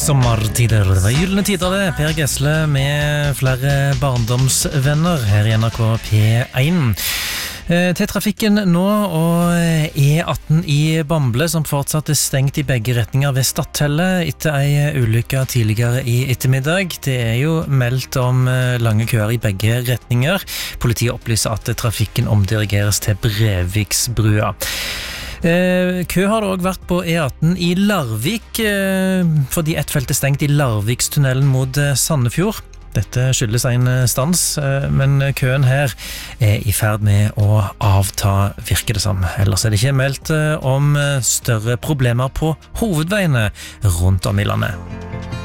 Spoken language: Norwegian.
Sommertider, det var gyllene tider det. Per Gessle med flere barndomsvenner her i NRK P1. Til trafikken nå, og E18 i Bamble som fortsatt stengt i begge retninger ved Stadtellet etter ei ulykke tidligere i ettermiddag. Det jo meldt om lange køer i begge retninger. Politiet opplyser at trafikken omdirigeres til Breviksbrua. Kø har det også vært på E18 i Larvik, fordi ett felt stengt i Larvikstunnelen mot Sandefjord. Dette skyldes en stans, men køen her i ferd med å avta, virker det som. Ellers det ikke meldt om større problemer på hovedveiene rundt om i landet.